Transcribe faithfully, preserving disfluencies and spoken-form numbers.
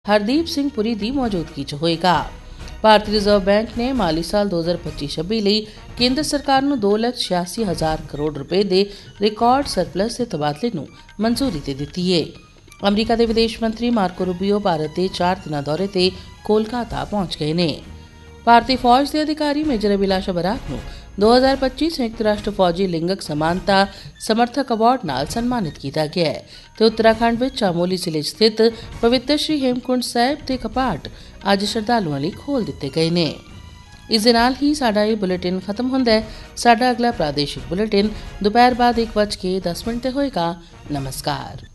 हरदीप सिंह पुरी की मौजूदगी च होएगा। भारतीय रिजर्व बैंक ने माली साल दो हज़ार पच्ची छब्बी ਲਈ केंद्र सरकार ਨੂੰ दो ਲੱਖ छियासी हज़ार ਕਰੋੜ ਰੁਪਏ ਦੇ ਰਿਕਾਰਡ ਸਰਪਲਸ ਦੇ ਤਬਾਦਲੇ ਨੂੰ ਮਨਜ਼ੂਰੀ ਦੇ ਦਿੱਤੀ ਹੈ। ਅਮਰੀਕਾ ਦੇ ਵਿਦੇਸ਼ ਮੰਤਰੀ ਮਾਰਕੋ ਰੂਬੀਓ ਭਾਰਤ ਦੇ ਚਾਰ ਦਿਨਾਂ ਦੌਰੇ ਤੇ ਕੋਲਕਾਤਾ ਪਹੁੰਚ ਗਏ ਨੇ। ਭਾਰਤੀ ਫੌਜ ਦੇ ਅਧਿਕਾਰੀ ਮੇਜਰ ਅਭਿਲਾਸ਼ਾ ਬਰਾਕ ਨੂੰ दो हज़ार पच्चीस संयुक्त राष्ट्र फौजी लिंगक समानता समर्थक अवार्ड नाल सन्मानित किया गया है तो उत्तराखंड में चामोली जिले स्थित पवित्र श्री हेमकुंड साहिब के कपाट अज श्रद्धालुओं लई खोल दिते गए ने। इस दे नाल ही साडा ये बुलेटिन खत्म हुंदा है। साडा अगला प्रादेशिक बुलेटिन दोपहर बाद एक बज के दस मिनट ते होएगा। नमस्कार।